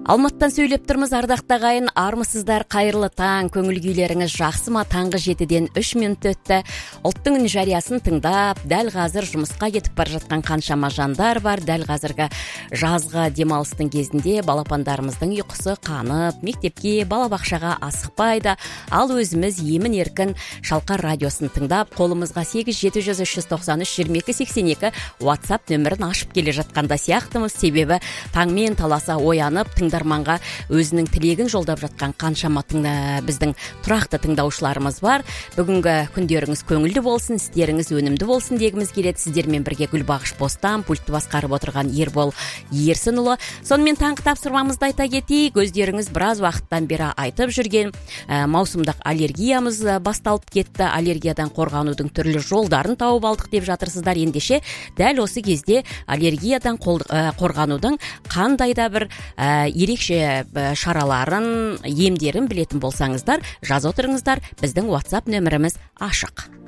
Алматтан сөйлеп тұрмыз, ардақта ағайын, армысыздар, қайырлы таң, көңіл күйлеріңіз жақсы ма? Таңғы 7-ден 3 минут өтті. Ұлттың үн жариясын тыңдап, дәл қазір жұмысқа кетіп бар жатқан қаншама жандар бар. Дәл қазіргі жазғы демалыстың кезінде балапандарымыздың ұйқысы қанып, мектепке, балабақшаға асықпайды. Ал өзіміз емін еркін Шалқар радиосын тыңдап, қолымызға 8-700-393-22-82 WhatsApp нөмірін ашып келе жатқанда сияқтымыз. Себебі таңмен таласа оянып, тыңдарманға өзінің тілегін жолдап жатқан қаншама біздің тұрақты тыңдаушыларымыз бар. Бүгінгі күндеріңіз көңілді болсын, істеріңіз өнімді болсын дегіміз келеді. Сіздермен бірге Гүлбағыш Бостан, пультті басқарып отырған Ербол Ерсінұлы. Сонымен таңғы тапсырмамызды айта кетейік. Өздеріңіз біраз уақыттан бері айтып жүрген маусымдық аллергиямыз басталып кетті. Аллергиядан қорғанудың түрлі жолдарын тауып алдық деп жатырсыздар. Ендеше дәл осы кезде аллергиядан қорғанудың қандай да бір ерекше шараларын, емдерін білетін болсаңыздар, жаз отырыңыздар. Біздің WhatsApp нөміріміз ашық.